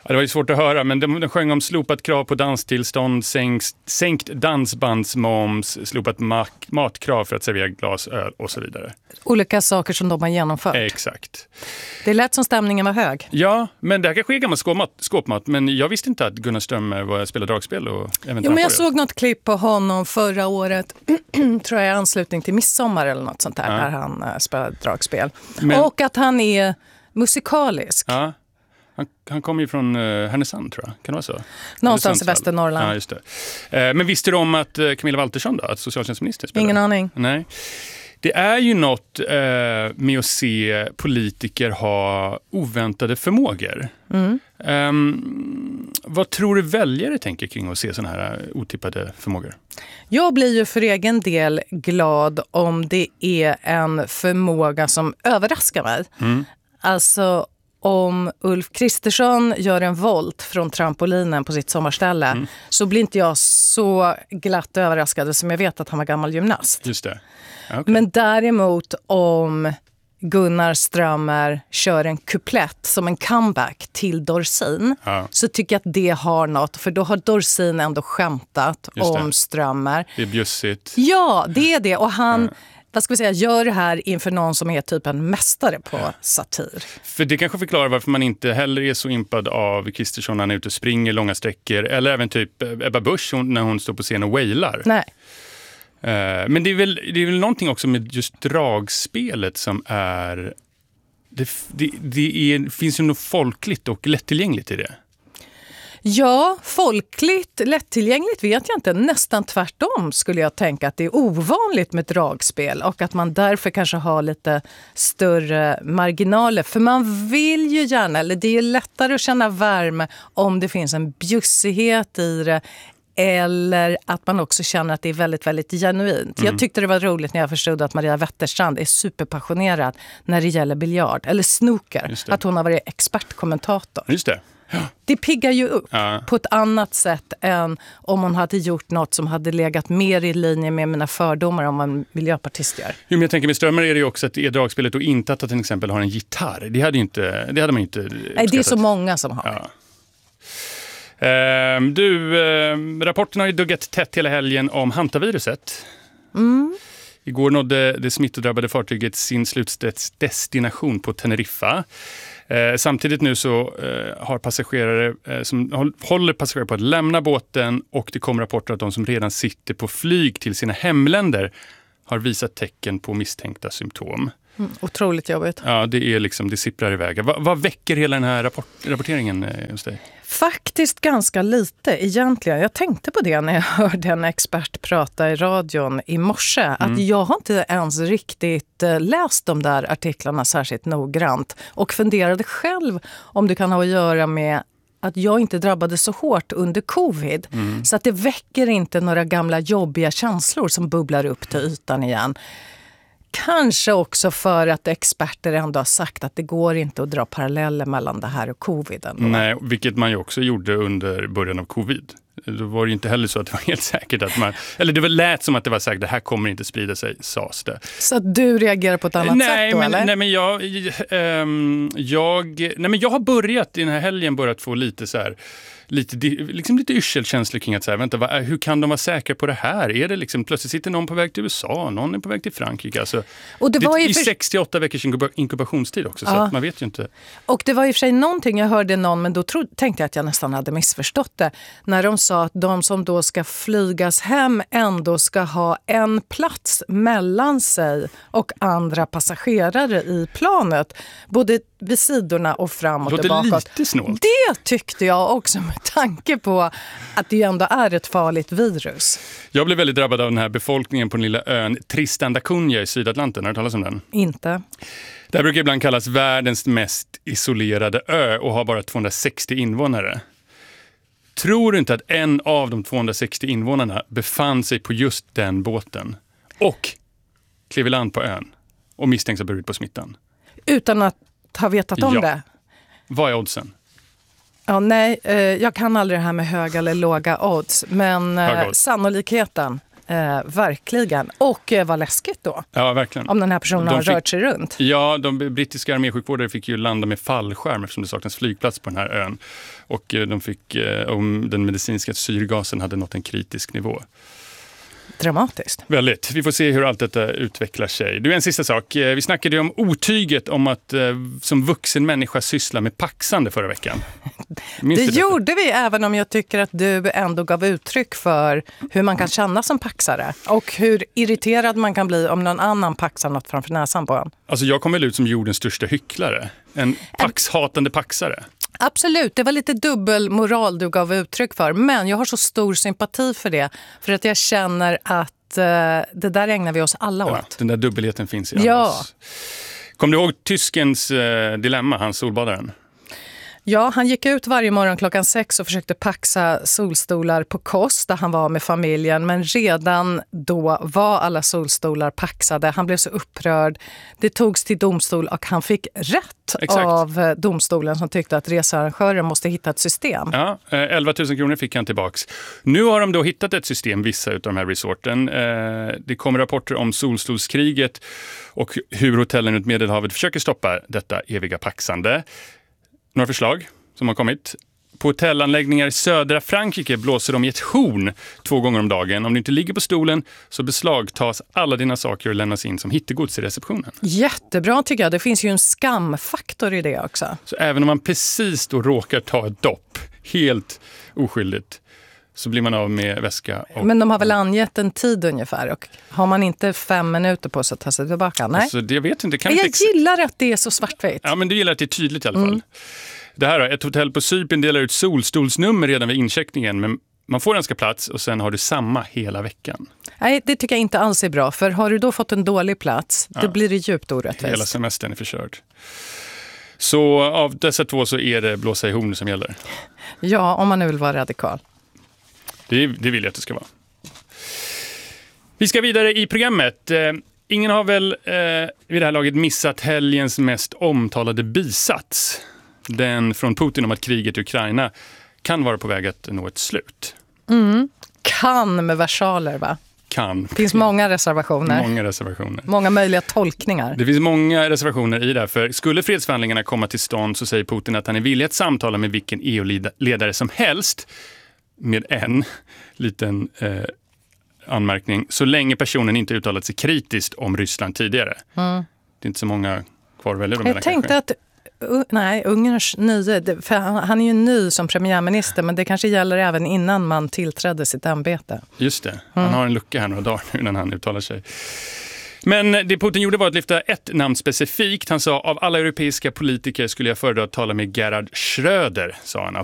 Ja, det var ju svårt att höra, men de sjöng om slopat krav på danstillstånd, sänkt dansbandsmoms, slopat matkrav för att servera glas öl och så vidare. Olika saker som de har genomfört. Exakt. Det lät som stämningen var hög. Ja, men det här kanske är gammal skåpmat, men jag visste inte att Gunnar Strömmer spelade dragspel. Och jo, men jag såg något klipp på honom förra året, tror jag i anslutning till midsommar eller något sånt där, där han spelade dragspel. Och att han är musikalisk. Ja. Han kommer ju från Härnösand, tror jag. Kan det vara så? Någonstans i Västernorrland. Ja, just det. Men visste du om att Camilla Waltersson då, att socialtjänstminister spelar? Ingen aning. Nej. Det är ju något med att se politiker ha oväntade förmågor. Vad tror du väljare tänker kring att se såna här otippade förmågor? Jag blir ju för egen del glad om det är en förmåga som överraskar mig. Alltså om Ulf Kristersson gör en volt från trampolinen på sitt sommarställe så blir inte jag så glatt överraskad som jag vet att han var gammal gymnast. Just det. Okay. Men däremot om Gunnar Strömmer kör en kuplett som en comeback till Dorsin så tycker jag att det har något, för då har Dorsin ändå skämtat om Strömmer. Det är bjussigt. Ja, det är det. Och han vad ska vi säga, gör det här inför någon som är typ en mästare på satir. För det kanske förklarar varför man inte heller är så impad av Kristersson när han är ute och springer långa sträckor. Eller även typ Ebba Busch när hon står på scen och wailar. Nej. Men det är väl någonting också med just dragspelet som är... Det finns ju något folkligt och lättillgängligt i det. Ja, folkligt, lättillgängligt vet jag inte. Nästan tvärtom skulle jag tänka att det är ovanligt med dragspel och att man därför kanske har lite större marginaler. För man vill ju gärna, eller det är lättare att känna värme om det finns en bjussighet i det. Eller att man också känner att det är väldigt, väldigt genuint. Jag tyckte det var roligt när jag förstod att Maria Wetterstrand är superpassionerad när det gäller biljard. Eller snooker. Att hon har varit expertkommentator. Just det. Ja. Det piggar ju upp på ett annat sätt än om hon hade gjort något som hade legat mer i linje med mina fördomar om vad en miljöpartist gör. Jo, men jag tänker med Strömmer är det ju också att det är dragspelet och inte att till exempel har en gitarr. Det hade man inte uppskattat. Nej, det är så många som har. Ja. Rapporten har ju duggat tätt hela helgen om hantaviruset. Igår nådde det smittodrabbade fartyget sin slutdestination på Teneriffa. Samtidigt nu så har passagerare som håller passagerare på att lämna båten, och det kommer rapporter att de som redan sitter på flyg till sina hemländer har visat tecken på misstänkta symptom. Otroligt jobbigt. Ja, det är liksom, det sipprar iväg. Vad väcker hela den här rapporteringen hos dig? Faktiskt ganska lite egentligen. Jag tänkte på det när jag hörde en expert prata i radion i morse. Att jag har inte ens riktigt läst de där artiklarna särskilt noggrant. Och funderade själv om det kan ha att göra med att jag inte drabbades så hårt under covid. Så att det väcker inte några gamla jobbiga känslor som bubblar upp till ytan igen. Kanske också för att experter ändå har sagt att det går inte att dra paralleller mellan det här och covid ändå. Nej, vilket man ju också gjorde under början av covid. Då var det ju inte heller så att det var helt säkert att man... Eller det var lät som att det var säkert, det här kommer inte sprida sig, sades det. Så att du reagerar på ett annat sätt då, eller? Nej, men jag har börjat i den här helgen få lite så här... Lite yrselkänslor kring att säga, vänta, hur kan de vara säkra på det här? Är det liksom, plötsligt sitter någon på väg till USA, någon är på väg till Frankrike. Alltså, och det var i 68 veckors inkubationstid också, så att man vet ju inte. Och det var i och för sig någonting, jag hörde någon, men då tänkte jag att jag nästan hade missförstått det. När de sa att de som då ska flygas hem ändå ska ha en plats mellan sig och andra passagerare i planet. Både vid sidorna och fram och tillbaka. Det lite snålt. Det tyckte jag också med tanke på att det ändå är ett farligt virus. Jag blev väldigt drabbad av den här befolkningen på den lilla ön Tristan da Cunha i Sydatlanten. Har du talat om den? Inte. Det här brukar ibland kallas världens mest isolerade ö och har bara 260 invånare. Tror du inte att en av de 260 invånarna befann sig på just den båten och klev i land på ön och misstänks ha burit på smittan? Utan att ha vetat om det? Vad är oddsen? Ja, nej, jag kan aldrig det här med höga eller låga odds. Men sannolikheten Verkligen. Och vad läskigt då. Ja, verkligen. Om den här personen har rört sig runt. Ja, de brittiska armésjukvårdare fick ju landa med fallskärm eftersom det saknas flygplats på den här ön. Och de fick, om den medicinska syrgasen hade nått en kritisk nivå. Dramatiskt. Väldigt. Vi får se hur allt detta utvecklar sig. Du, en sista sak. Vi snackade ju om otyget om att som vuxen människa syssla med paxande förra veckan. Det gjorde vi, även om jag tycker att du ändå gav uttryck för hur man kan känna som paxare. Och hur irriterad man kan bli om någon annan paxar något framför näsan på en. Alltså jag kom väl ut som jordens största hycklare. En paxhatande paxare. Absolut, det var lite dubbelmoral du gav uttryck för. Men jag har så stor sympati för det. För att jag känner att det där ägnar vi oss alla åt. Ja, den där dubbelheten finns i allas. Kom du ihåg tyskens dilemma, han solbadaren? Ja, han gick ut varje morgon 6:00 och försökte paxa solstolar på Kos där han var med familjen. Men redan då var alla solstolar paxade. Han blev så upprörd. Det togs till domstol och han fick rätt av domstolen som tyckte att researrangören måste hitta ett system. Ja, 11 000 kronor fick han tillbaks. Nu har de då hittat ett system, vissa av de här resorten. Det kommer rapporter om solstolskriget och hur hotellen ut Medelhavet försöker stoppa detta eviga paxande. Några förslag som har kommit. På hotellanläggningar i södra Frankrike blåser de i ett horn 2 gånger om dagen. Om du inte ligger på stolen så beslagtas alla dina saker och lämnas in som hittegods i receptionen. Jättebra tycker jag. Det finns ju en skamfaktor i det också. Så även om man precis då råkar ta ett dopp, helt oskyldigt, så blir man av med väska. Men de har väl angett en tid ungefär, och har man inte 5 minuter på sig att ta sig tillbaka? Nej. Alltså, det vet inte. Jag gillar att det är så svartvitt. Ja, men du gillar att det är tydligt i alla fall. Det här, ett hotell på Cypern delar ut solstolsnummer redan vid incheckningen, men man får en plats och sen har du samma hela veckan. Nej, det tycker jag inte alls är bra, för har du då fått en dålig plats, då blir det djupt orättvist. Hela semestern är förkörd. Så av dessa 2 så är det blåsa i horn som gäller. Ja, om man nu vill vara radikal. Det vill jag att det ska vara. Vi ska vidare i programmet. Ingen har väl vid det här laget missat helgens mest omtalade bisats. Den från Putin om att kriget i Ukraina kan vara på väg att nå ett slut. Kan med versaler, va? Kan. Det finns många reservationer. Många reservationer. Många möjliga tolkningar. Det finns många reservationer i det här. För skulle fredsförhandlingarna komma till stånd så säger Putin att han är villig att samtala med vilken EU-ledare som helst, med en liten anmärkning, så länge personen inte uttalat sig kritiskt om Ryssland tidigare. Det är inte så många kvar välja de. Jag tänkte att Ungerns nye, för han är ju ny som premiärminister, men det kanske gäller även innan man tillträdde sitt ämbete. Just det, han har en lucka här några dagar nu när han uttalar sig. Men det Putin gjorde var att lyfta ett namn specifikt. Han sa, av alla europeiska politiker skulle jag föredra att tala med Gerhard Schröder, sa han.